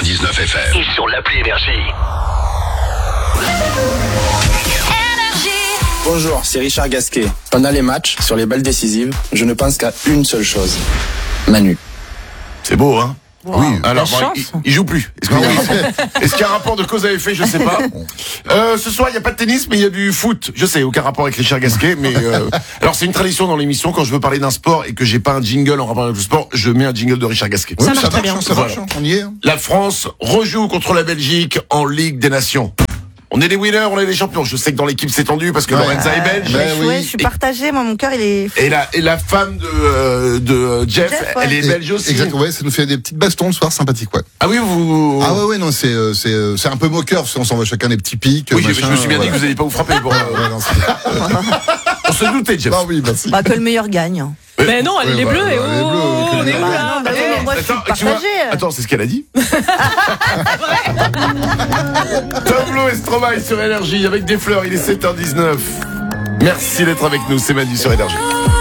99 FM. Et sur l'appli Énergie. Bonjour, c'est Richard Gasquet. Pendant les matchs, sur les balles décisives, je ne pense qu'à une seule chose. Manu. C'est beau, hein? Wow. Oui. Alors, La bon, chance. il joue plus. Est-ce qu'il y a un rapport de cause à effet? Je sais pas. Ce soir, il n'y a pas de tennis, mais il y a du foot. Je sais, aucun rapport avec Richard Gasquet, mais alors c'est une tradition dans l'émission. Quand je veux parler d'un sport et que j'ai pas un jingle en rapport avec le sport, je mets un jingle de Richard Gasquet. Ça marche très bien. Ça marche, on y est. La France rejoue contre la Belgique en Ligue des Nations. On est les winners, on est les champions. Je sais que dans l'équipe c'est tendu parce que Lorenza est belge. Ben Je suis partagée, moi mon cœur il est... Et la femme de Jeff, ouais. elle est belge aussi. Exact, ouais, ça nous fait des petites bastons le soir sympathiques, ouais. Ah oui, vous... Ah ouais, non, c'est un peu moqueur, parce qu'on s'envoie chacun des petits pics. Oui, machin, je me suis bien dit voilà. que vous n'alliez pas vous frapper. Pour, Ouais, non, on se doutait, Jeff. non, oui, merci. Bah que le meilleur gagne. Mais non, elle est Ouais, bleue bah, et elle est bleue, on est que où les- là Bah oui, mais moi je suis Attends, tu vois- partagée. Attends, c'est ce qu'elle a dit. Tableau et Stromae sur Énergie avec des fleurs, il est 7h19. Merci d'être avec nous, c'est Manu sur Énergie.